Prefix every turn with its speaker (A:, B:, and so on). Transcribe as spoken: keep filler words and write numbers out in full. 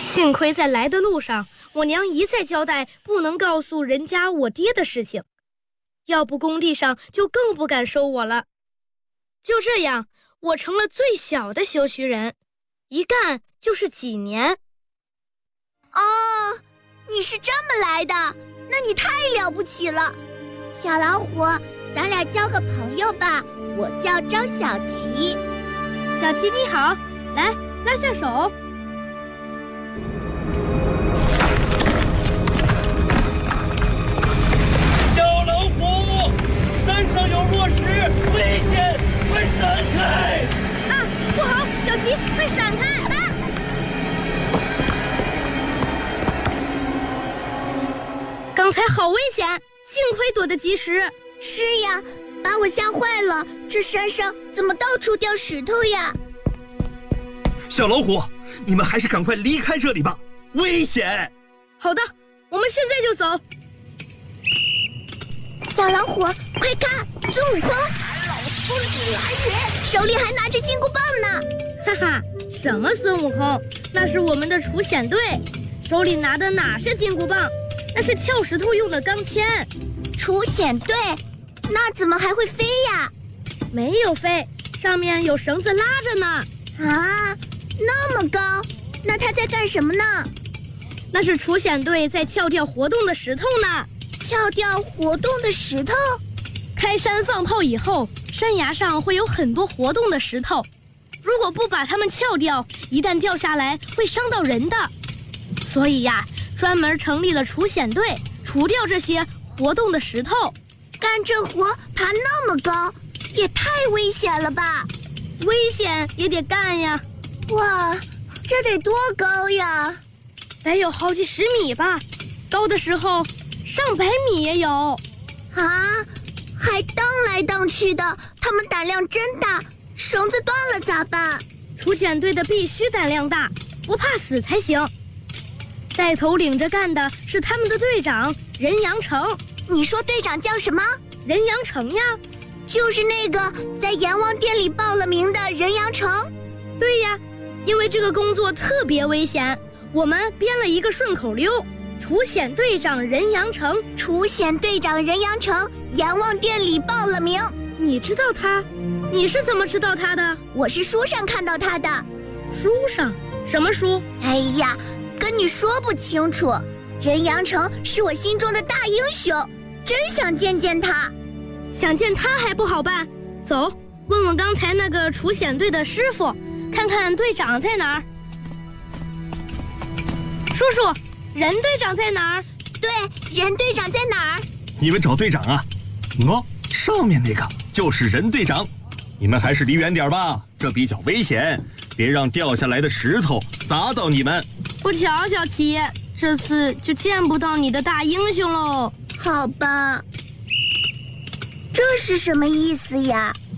A: 幸亏在来的路上，我娘一再交代不能告诉人家我爹的事情，要不工地上就更不敢收我了。就这样，我成了最小的修渠人，一干就是几年。
B: 哦，你是这么来的，那你太了不起了。小老虎，咱俩交个朋友吧，我叫张小琪。
A: 小琪你好，来拉下手。
C: 小老虎，山上有落石，危险，快闪开！
A: 啊，不好，小琪，快闪开！啊！刚才好危险，幸亏躲得及时。
B: 是呀，把我吓坏了，这山上怎么到处掉石头呀？
C: 小老虎，你们还是赶快离开这里吧，危险！
A: 好的，我们现在就走。
B: 小老虎，快看，孙悟空！老孙子来也！手里还拿着金箍棒呢。
A: 哈哈，什么孙悟空？那是我们的除险队，手里拿的哪是金箍棒，那是撬石头用的钢钎。
B: 除险队，那怎么还会飞呀？
A: 没有飞，上面有绳子拉着呢。
B: 啊，那么高，那他在干什么呢？
A: 那是除险队在撬掉活动的石头呢。
B: 撬掉活动的石头？
A: 开山放炮以后，山崖上会有很多活动的石头，如果不把它们撬掉，一旦掉下来会伤到人的。所以呀，专门成立了除险队，除掉这些活动的石头。
B: 干这活爬那么高，也太危险了吧？
A: 危险也得干呀。
B: 哇，这得多高呀？
A: 得有好几十米吧，高的时候上百米也有。
B: 啊，还荡来荡去的，他们胆量真大，绳子断了咋办？
A: 除险队的必须胆量大，不怕死才行。带头领着干的是他们的队长任阳城。
B: 你说队长叫什么？
A: 任阳城呀，
B: 就是那个在阎王殿里报了名的任阳城。
A: 对呀，因为这个工作特别危险，我们编了一个顺口溜：除险队长任阳城，
B: 除险队长任阳城，阎王殿里报了名。
A: 你知道他？你是怎么知道他的？
B: 我是书上看到他的。
A: 书上？什么书？
B: 哎呀，跟你说不清楚。任阳城是我心中的大英雄，真想见见他。
A: 想见他还不好办，走，问问刚才那个除险队的师傅，看看队长在哪儿。叔叔，任队长在哪儿？
B: 对，任队长在哪儿？
C: 你们找队长啊？哦，上面那个就是任队长。你们还是离远点吧，这比较危险，别让掉下来的石头砸到你们。
A: 不巧，小琪，这次就见不到你的大英雄喽。
B: 好吧，这是什么意思呀？